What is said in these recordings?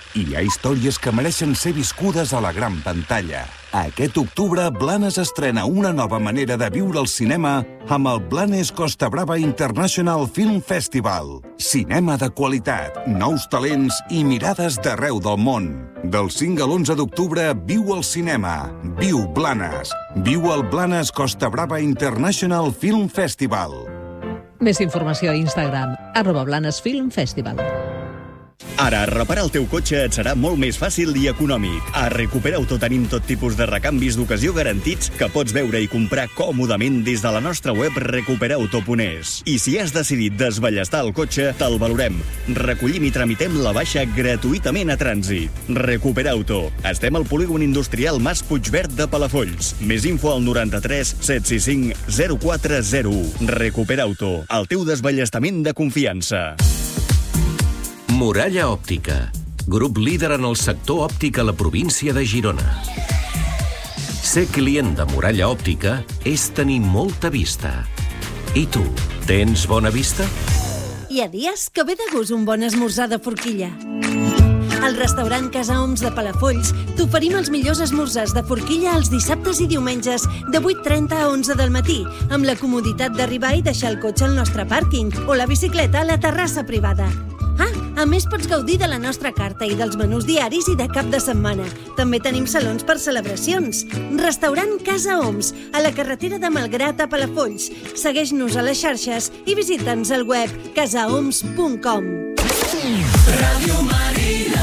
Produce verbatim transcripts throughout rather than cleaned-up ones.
Hi ha històries que mereixen ser viscudes a la gran pantalla. Aquest octubre, Blanes estrena una nova manera de viure el cinema amb el Blanes Costa Brava International Film Festival. Cinema de qualitat, nous talents i mirades d'arreu del món. Del cinc a l'onze d'octubre, viu el cinema. Viu Blanes. Viu el Blanes Costa Brava International Film Festival. Més informació a Instagram, arroba Blanes Film Festival. Ara, reparar el teu cotxe et serà molt més fàcil i econòmic. A Recupera Auto tenim tot tipus de recanvis d'ocasió garantits que pots veure i comprar còmodament des de la nostra web recuperauto punt es. I si has decidit desballestar el cotxe, te'l valorem. Recollim i tramitem la baixa gratuïtament a trànsit. Recupera Auto. Estem al polígon industrial Mas Puigverd de Palafolls. Més info al noranta-tres set sis cinc zero quatre zero u. Recupera Auto. El teu desballestament de confiança. Muralla Òptica, grup líder en el sector òptic a la província de Girona. Ser client de Muralla Òptica és tenir molta vista. I tu, tens bona vista? Hi ha dies que ve de gust un bon esmorzar de forquilla. Al restaurant Casa Oms de Palafolls t'oferim els millors esmorzars de forquilla els dissabtes i diumenges de vuit trenta a onze del matí, amb la comoditat d'arribar i deixar el cotxe al nostre pàrquing o la bicicleta a la terrassa privada. Ah, a més pots gaudir de la nostra carta i dels menús diaris i de cap de setmana. També tenim salons per celebracions. Restaurant Casa Oms, a la carretera de Malgrat a Palafolls. Segueix-nos a les xarxes i visita'ns al web casa oms punt com. Ràdio Marina.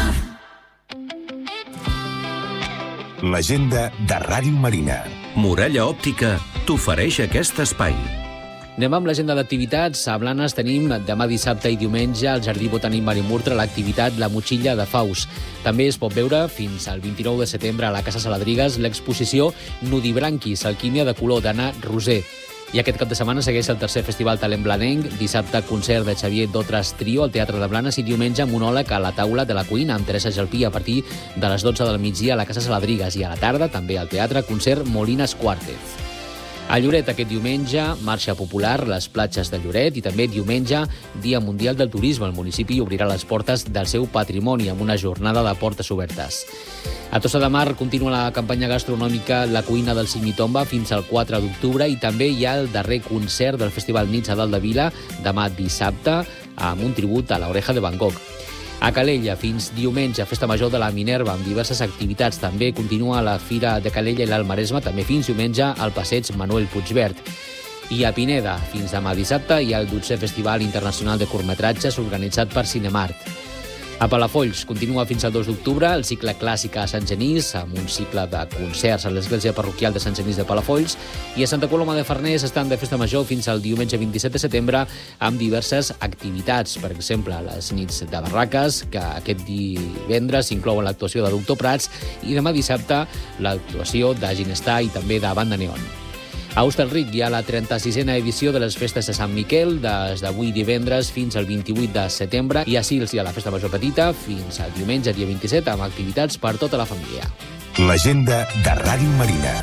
L'agenda de Ràdio Marina. Muralla Òptica t'ofereix aquest espai. Anem amb l'agenda d'activitats. A Blanes tenim demà dissabte i diumenge al Jardí Botànic Marimurtra l'activitat La Motxilla de Faust. També es pot veure fins al vint-i-nou de setembre a la Casa Saladrigues l'exposició Nudibranquis, alquímia de color d'Anna Roser. I aquest cap de setmana segueix el tercer Festival Talent Blanenc, dissabte concert de Xavier Dotras Trio al Teatre de Blanes i diumenge monòleg a la taula de la cuina amb Teresa Gelpí a partir de les dotze del migdia a la Casa Saladrigues i a la tarda també al teatre concert Molinas Quartez. A Lloret aquest diumenge, marxa popular, les platges de Lloret i també diumenge, Dia Mundial del Turisme. El municipi obrirà les portes del seu patrimoni amb una jornada de portes obertes. A Tossa de Mar continua la campanya gastronòmica La Cuina del Signitomba fins al quatre d'octubre i també hi ha el darrer concert del Festival Nits a Dalt de Vila demà dissabte amb un tribut a l'Oreja de Van Gogh. A Calella, fins diumenge, Festa Major de la Minerva, amb diverses activitats. També continua la Fira de Calella i l'Alt Maresme, també fins diumenge al Passeig Manuel Puigverd. I a Pineda, fins demà dissabte, hi ha el dotzè Festival Internacional de Curtmetratges organitzat per Cinemart. A Palafolls continua fins al dos d'octubre el cicle Clàssica a Sant Genís, amb un cicle de concerts a l'església parroquial de Sant Genís de Palafolls, i a Santa Coloma de Farners estan de Festa Major fins al diumenge vint-i-set de setembre amb diverses activitats. Per exemple, les nits de barraques, que aquest divendres inclouen l'actuació de Doctor Prats, i demà dissabte l'actuació de Ginestar i també de Banda Neon. A Hostalric hi ha la trenta-sisena edició de les festes de Sant Miquel, des d'avui divendres fins al vint-i-vuit de setembre, i a Sils hi ha la Festa Major Petita fins al diumenge, dia vint-i-set, amb activitats per tota la família. L'agenda de Ràdio Marina.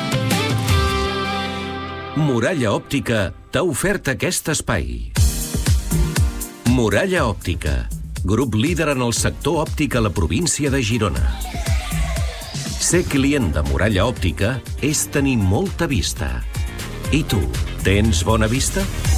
Muralla Òptica t'ha ofert aquest espai. Muralla Òptica, grup líder en el sector òptic a la província de Girona. Ser client de Muralla Òptica és tenir molta vista. I tu, tens bona vista?